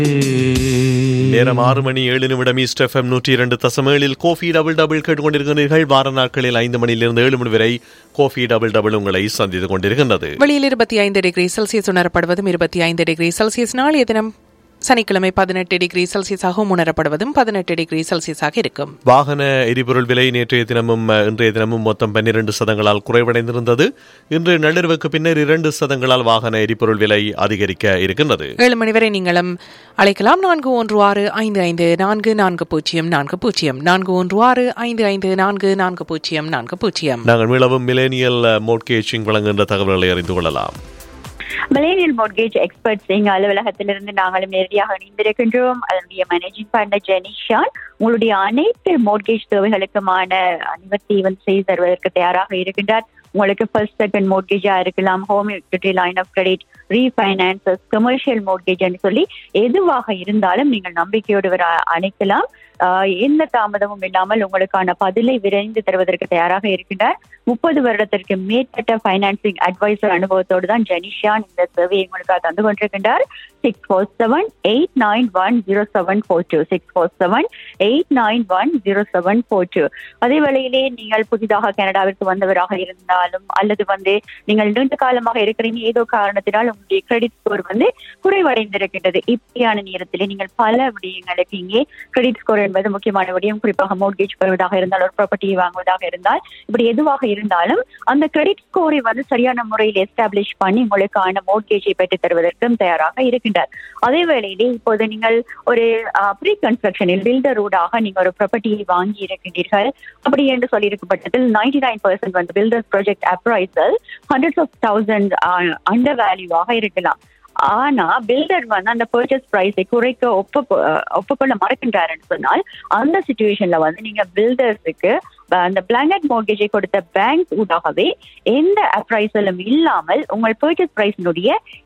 நேரம் 6:07 east FM 102.7 Kofi double double கேட்டுக்கொண்டிருக்கிறீர்கள். வார நாட்களில் 5 மணியிலிருந்து 7 மணி வரை கோஃபி டபுள் டபுள் உங்களை சந்தித்துக் கொண்டிருக்கின்றது. வெளியில் 25 டிகிரி செல்சியஸ் உணரப்படுவதும் 25 டிகிரி செல்சியஸ் நாளைய தினம் சனிக்கிழமை 18 டிகிரி செல்சியஸாகவும் உணரப்படுவதும் 18 டிகிரி செல்சியஸாக இருக்கும். வாகன எரிபொருள் விலை நேற்றைய தினமும் இன்றைய தினமும் மொத்தம் 12 சதங்களால் குறைவடைந்திருந்தது. இன்று நள்ளிரவுக்கு பின்னர் 2 சதங்களால் வாகன எரிபொருள் விலை அதிகரிக்க இருக்கின்றது. 7 மணி வரை நீங்களும் அழைக்கலாம். 4165544040 4165544040. நாங்கள் மீளவும் மிலேனியல் மோட்கேஜிங் வழங்குகின்ற தகவல்களை அறிந்து கொள்ளலாம். மிலேனியல் மோட்கேஜ் எக்ஸ்பர்ட்ஸ் எங்கள் அலுவலகத்திலிருந்து நாங்களும் நேரடியாக இணைந்திருக்கின்றோம். அதனுடைய மேனேஜிங் பார்ட்னர் ஜெனிஷான் உங்களுடைய அனைத்து மோட்கேஜ் தேவைகளுக்குமான நிவர்த்தி செய்து தருவதற்கு தயாராக இருக்கின்றார். உங்களுக்கு ஃபர்ஸ்ட் செகண்ட் மோட்கேஜா இருக்கலாம், home equity line of credit, refinances, commercial mortgage சொல்லி எதுவாக இருந்தாலும் நீங்கள் நம்பிக்கையோடு அழைக்கலாம். எந்த தாமதமும் இல்லாமல் உங்களுக்கான பதிலை விரைந்து தருவதற்கு தயாராக இருக்கின்றார். 30 வருடத்திற்கு மேற்பட்ட பைனான்சிங் அட்வைசர் அனுபவத்தோடு தான் ஜெனிஷான் இந்த சேவையை உங்களுக்கு தந்து கொண்டிருக்கின்றார். 6478910742 6478910742. அதே வேளையிலே நீங்கள் புதிதாக கனடாவிற்கு வந்தவராக இருந்தாலும் அல்லது நீங்கள் நீண்ட காலமாக இருக்கிறீங்க, ஏதோ காரணத்தினால் உங்களுடைய கிரெடிட் ஸ்கோர் குறைவடைந்திருக்கின்றது. இப்படியான நேரத்திலே நீங்கள் பல விடயங்களுக்கு இங்கே கிரெடிட் ஸ்கோர் என்பது முக்கியமான விடயம். குறிப்பாக மோட்கேஜ் பெறுவதாக இருந்தால், ஒரு ப்ராப்பர்ட்டியை வாங்குவதாக இருந்தால், இப்படி எதுவாக இருந்தாலும் அந்த கிரெடிட் ஸ்கோரை சரியான முறையில் எஸ்டாப்ளிஷ் பண்ணி உங்களுக்கான மோட்கேஜை பெற்றுத் தருவதற்கும் தயாராக இருக்கின்றார். அதே வேளையிலே இப்போது நீங்கள் ஒரு ப்ரீ கன்ஸ்ட்ரக்ஷனில் பில்டரோடாக நீங்கள் ஒரு ப்ராப்பர்ட்டியை வாங்கி இருக்கின்றீர்கள். அப்படி என்று சொல்லியிருக்கப்பட்டதில் 99% filters project appraisal hundreds of thousands under வேல்யூவாக இருக்கலாம். ஆனா பில்டர் அந்த பர்ச்சேஸ் பிரைஸை குறைக்க ஒப்புக்கொள்ள மறக்கின்றாருன்னு சொன்னால், அந்த சிச்சுவேஷன்ல நீங்க பில்டர்ஸுக்கு அந்த பிளாங்கட் மோர்கேஜை கொடுத்த பேங்க் ஊடாகவே எந்த அப்ரைசலும் இல்லாமல் உங்கள் பர்ச்சேஸ் பிரைஸினுடைய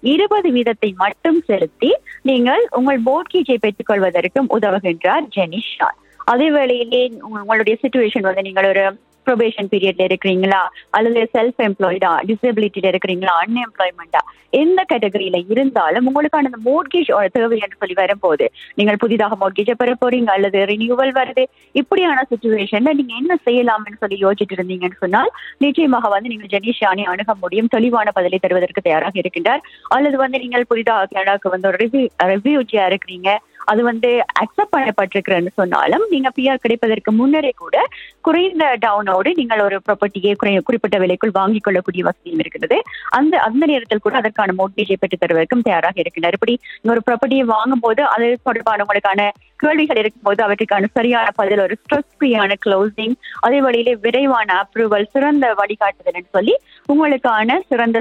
20% மட்டும் செலுத்தி நீங்கள் உங்கள் மோர்கேஜை பெற்றுக் கொள்வதற்கும் உதவுகின்றார் ஜெனிஷான். அதே வேளையிலே உங்களுடைய சிச்சுவேஷன் நீங்கள் ஒரு ப்ரொபேஷன் பீரியட்ல இருக்கிறீங்களா, அல்லது செல்ஃப் எம்ப்ளாய்டா, டிசபிலிட்டியில இருக்கிறீங்களா, அன்எம்ப்ளாய்மெண்டா, எந்த கேட்டகரியில இருந்தாலும் உங்களுக்கான அந்த மோட்கேஜ் தேவை என்று சொல்லி வரும்போது, நீங்கள் புதிதாக மோட்கேஜை பெற போறீங்க அல்லது ரினியூவல் வருது, இப்படியான சிச்சுவேஷன்ல நீங்க என்ன செய்யலாம்னு சொல்லி யோசிச்சுட்டு இருந்தீங்கன்னு சொன்னால், நிச்சயமாக நீங்கள் ஜெனிஷானை அணுக முடியும். தெளிவான பதிலை தருவதற்கு தயாராக இருக்கின்றார். அல்லது நீங்கள் புதிதாக கனடாக்கு ஒரு ரெவ்யூஜியா இருக்கிறீங்க, அது அக்செப்ட் பண்ணப்பட்டிருக்கிறேன்னு சொன்னாலும், நீங்க பிஆர் கிடைப்பதற்கு முன்னரே கூட குறைந்த டவுனோடு நீங்கள் ஒரு ப்ராப்பர்ட்டியை குறிப்பிட்ட விலைக்குள் வாங்கிக் கொள்ளக்கூடிய வசதியும் இருக்கிறது. அந்த நேரத்தில் கூட அதற்கான மோட்கேஜை பெற்றுத் தருவதற்கும் தயாராக இருக்கின்றார். இப்படி ஒரு ப்ராப்பர்ட்டியை வாங்கும் போது அது தொடர்பான உங்களுக்கான கேள்விகள் இருக்கும்போது அவற்றுக்கான சரியான பதில், ஒரு ஸ்ட்ரெஸ் ஃப்ரீயான க்ளோசிங், அதே வழியிலே விரைவான அப்ரூவல், சிறந்த வழிகாட்டுதல் என்று சொல்லி உங்களுக்கான சிறந்த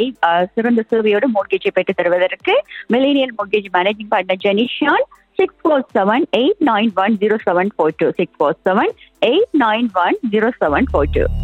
சேவையோடு மோட்கேஜை பெற்றுத் தருவதற்கு மிலேனியல் மோட்கேஜ் மேனேஜிங் பார்ட்னர் ஜெனிஷான் 6478910742 6478910742.